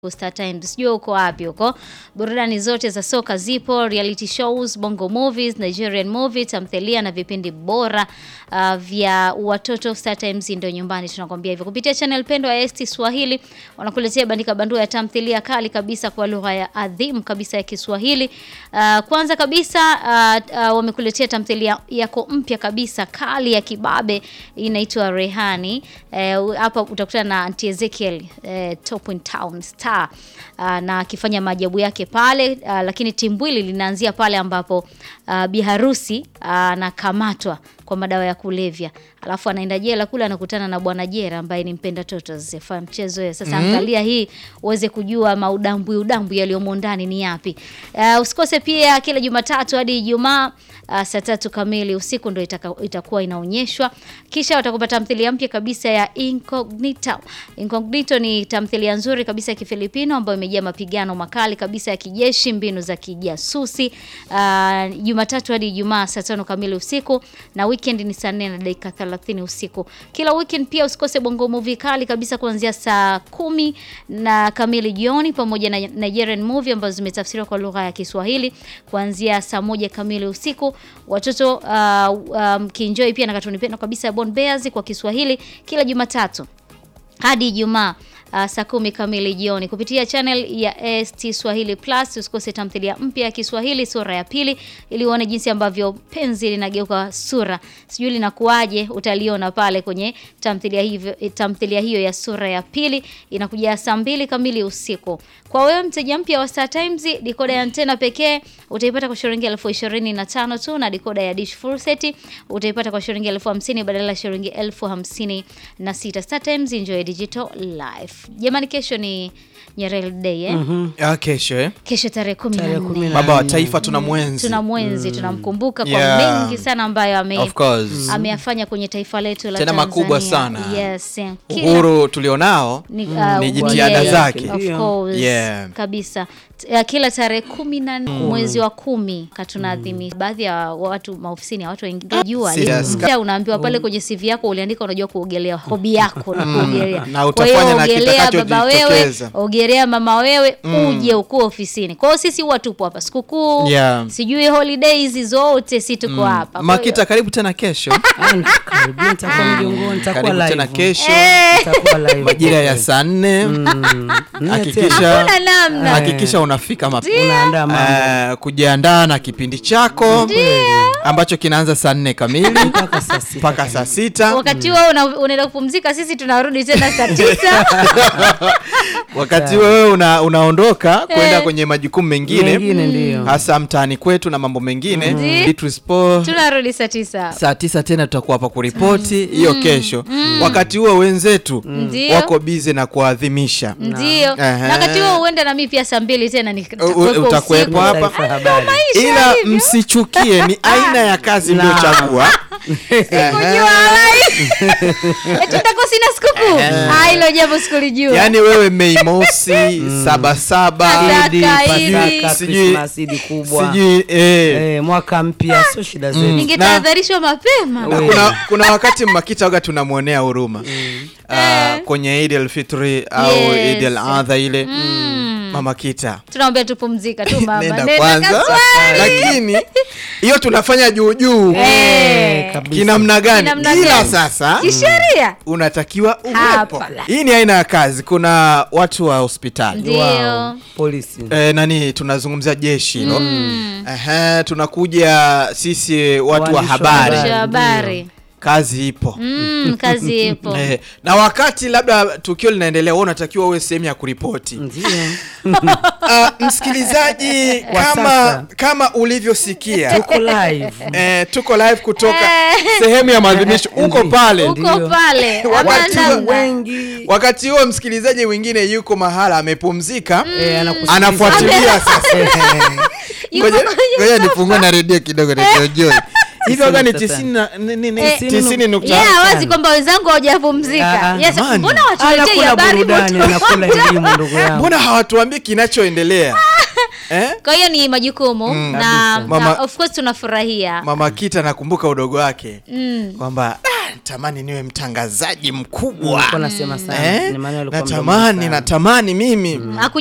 Star Times. Sijui uko wapi huko. Burudani zote za soka zipo, reality shows, bongo movies, Nigerian movie, tamthilia na vipindi bora vya watoto. Star Times ndio nyumbani, tunakwambia hivyo. Kupitia channel pendwa ya ST Swahili wanakuletea bandika bandua ya tamthilia kali kabisa kwa lugha ya adhimu kabisa ya Kiswahili. Kwanza kabisa wamekuletea tamthilia yako mpya kabisa kali ya kibabe, inaitwa Rehani. Hapa utakutana na Auntie Ezekiel, Top in Town Star, na akifanya maajabu yake pale, lakini timbwili linaanzia pale ambapo biharusi anakamatwa kwa madawa ya kulevya. Alafu anaenda jela kule, anakutana na Bwana Jera ambaye ni mpenda toto. Zefa mchezo hiyo. Sasa angalia hii uweze kujua udambu yaliyomo ndani ni yapi. Usikose pia kila Jumatatu hadi Ijumaa saa 3 kamili usiku ndio itakuwa inaonyeshwa. Kisha watakupa tamthilia mpya kabisa ya Incognito. Incognito ni tamthilia nzuri kabisa ya Kifilipino ambayo imejaa mapigano makali kabisa ya kijeshi, mbinu za kijasusi. Jumatatu hadi Ijumaa saa 5 kamili usiku, na weekend ni saa 4 na dakika 30 usiku. Kila weekend pia usikose bongo movie kali kabisa kuanzia saa 10 na kamili jioni, pamoja na Nigerian movie ambazo zimetafsiriwa kwa lugha ya Kiswahili kuanzia saa 1 kamili usiku. Watoto mkienjoy pia na katuni pendwa kabisa ya Born Bears kwa Kiswahili kila Jumatatu hadi Ijumaa saa 10 kamili jioni kupitia channel ya ST Swahili Plus. Usikose tamthilia mpya ya Kiswahili Sura ya Pili, ili uone jinsi ambavyo penzi linageuka sura. Sijui linakuaje, utaliona pale kwenye tamthilia hiyo ya Sura ya Pili. Inakuja saa 2 kamili usiku. Kwa wewe mteja mpya wa Star Times, decoder ya antena pekee utaipata kwa shilingi 25,000 tu, na decoder ya dish full set utaipata kwa shilingi 50,000 badala ya shilingi 56,000. Star Times, enjoy digital life. Jamani, kesho ni Nyerere Day Kesho tarehe 14. Baba wa taifa tunamwenzi, tunamkumbuka kwa mengi sana ambayo ameyafanya kwenye taifa letu la Tanzania. Tena makubwa sana. Yes. Uhuru tulionao ni jitihada zake. Of course. Kabisa. Kila tarehe 14 mwezi wa 10 tunaadhimisha. Baadhi ya watu maofisini, watu wengine jua unaambiwa pale kwenye CV yako uliandika unajua kuogelea, hobi yako na kuogelea. Na utafanya na kitakachojitokeza. Ogelea mama wewe, uje uko ofisini. Kwa hiyo sisi huwa tupo hapa sikukuu, sijui holidays zote si tuko hapa. Makita, karibu tena kesho. Karibu, nitakuwa mjongoni, nitakuwa live tena kesho. Nitakuwa live majira ya saa 4. Hakikisha unafika mapema. Unaandaa mambo. Kujiandaa na kipindi chako ambacho kinaanza saa 4 kamili mpaka saa 6. Wakati wewe unaenda kupumzika, sisi tunarudi tena saa 9. Wakati wewe unaondoka kwenda kwenye majukumu mengine ndio. Hasa mtaani kwetu na mambo mengine. Tunarudi saa 9. Saa 9 tena tutakuwa hapa kuripoti hiyo kesho. Wakati huo wenzetu wako busy na kuadhimisha. Ndio. Na wakati huo uende na mimi pia saa 2 tena utakuwepo hapa. Ila msichukie, ni aina ya kazi mliochagua. Sikujua tutakosi na sikukuu. Hilo jambo sikulijua. Yaani wewe Mei Mosi, Sabasaba, Christmas kubwa. Mwaka mpya, sio shida zetu. Ningetahadharishwa mapema. Kuna wakati Makita waga tunamuonea huruma. Kwenye Eid al-Fitr au Eid al-Adha ile. Mama Kita, tunaomba tupumzika tu mama. Nenda kwanza. Lakini hiyo tunafanya juu. Kinamna gani? Ila sasa kisheria unatakiwa uwepo. Hii ni aina ya kazi. Kuna watu wa hospitali, polisi. Tunazungumzia jeshi hilo. Tunakuja sisi watu wa habari. Kazi ipo. Kazi ipo. Na wakati labda tukio linaendelea, wewe unatakiwa uwe sehemu ya kuripoti. Ndio. Msikilizaji, kama ulivyosikia, tuko live kutoka sehemu ya maadhimisho. Uko pale. Wakati huo msikilizaji mwingine yuko mahala amepumzika, anafuatilia sasa. Ngoja nifungue na redio kidogo ndio. Hivyo gani 90.5. Wazi kwamba wenzangu hawajapumzika. Yes, mbona watu wote habari anakula elimu ndugu yangu. Mbona hawatuambii kinachoendelea? Kwa hiyo ni majukumu na of course tunafurahia. Mama Kita nakumbuka udogo wake kwamba natamani niwe mtangazaji mkubwa. Nilikuwa nasema sana. Ni maana alikuwa natamani mimi.